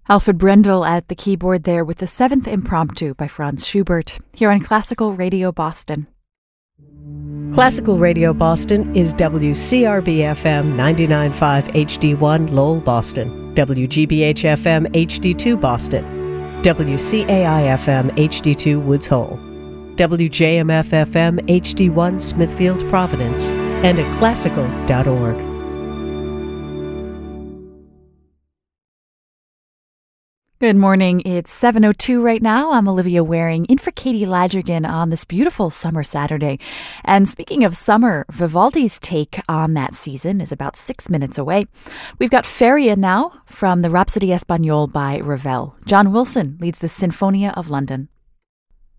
Alfred Brendel at the keyboard there with the Seventh Impromptu by Franz Schubert, here on Classical Radio Boston. Classical Radio Boston is WCRB-FM 99.5 HD1 Lowell, Boston, WGBH-FM HD2 Boston, WCAI-FM HD2 Woods Hole, WJMF-FM HD1 Smithfield, Providence, and at classical.org. Good morning. It's 7:02 right now. I'm Olivia Waring in for Katie Ladrigan on this beautiful summer Saturday. And speaking of summer, Vivaldi's take on that season is about 6 minutes away. We've got Feria now from the Rhapsody Espagnole by Ravel. John Wilson leads the Sinfonia of London.